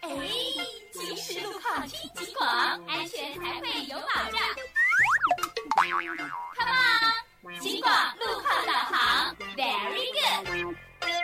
哎，行驶路况听警广，安全才会有保障。Come on， 警广路况导航 ，Very good。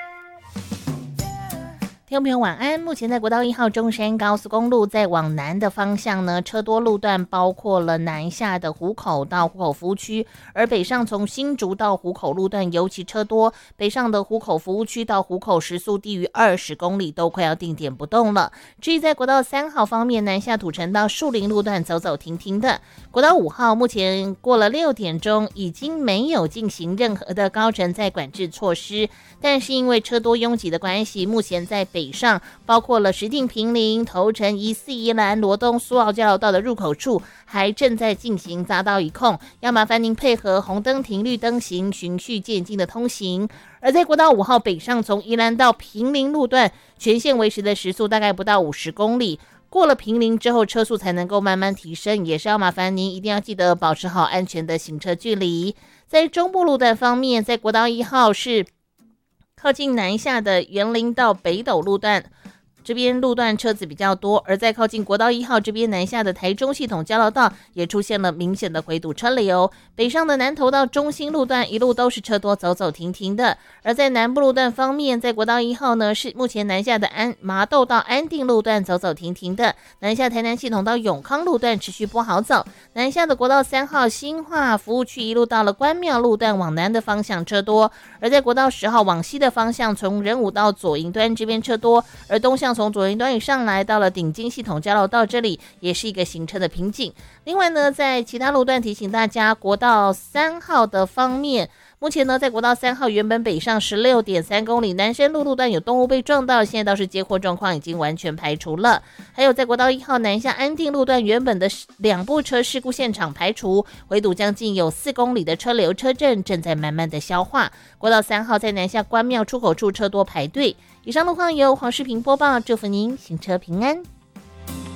听众朋友晚安。目前在国道1号中山高速公路在往南的方向呢，车多路段包括了南下的湖口到湖口服务区，而北上从新竹到湖口路段尤其车多，北上的湖口服务区到湖口时速低于20公里都快要定点不动了。至于在国道3号方面，南下土城到树林路段走走停停的。国道5号目前过了6点钟，已经没有进行任何的高乘载管制措施，但是因为车多拥挤的关系，目前在北上包括了石碇、坪林、头城、宜四、宜兰、罗东、苏澳交流道的入口处还正在进行匝道一控，要麻烦您配合红灯停绿灯行，循序渐进的通行。而在国道5号北上从宜兰到坪林路段，全线维持的时速大概不到50公里，过了坪林之后车速才能够慢慢提升，也是要麻烦您一定要记得保持好安全的行车距离。在中部路段方面，在国道1号是靠近南下的员林到北斗路段，这边路段车子比较多，而在靠近国道1号这边南下的台中系统交流道也出现了明显的回堵车流。北上的南投到中心路段一路都是车多，走走停停的。而在南部路段方面，在国道1号呢是目前南下的麻豆到安定路段走走停停的，南下台南系统到永康路段持续不好走，南下的国道3号新化服务区一路到了关庙路段往南的方向车多，而在国道10号往西的方向从仁武到左营端这边车多，而东向从左营端以上来到了顶金系统交流道这里也是一个行车的瓶颈。另外呢，在其他路段提醒大家，国道3号的方面，目前呢在国道3号原本北上 16.3 公里南深路路段有动物被撞到，现在倒是接获状况已经完全排除了。还有在国道1号南下安定路段原本的2部车事故现场排除，回堵将近有4公里的车流，车阵正在慢慢的消化。国道3号在南下关庙出口处车多排队。以上路况由黄世平播报，祝福您行车平安。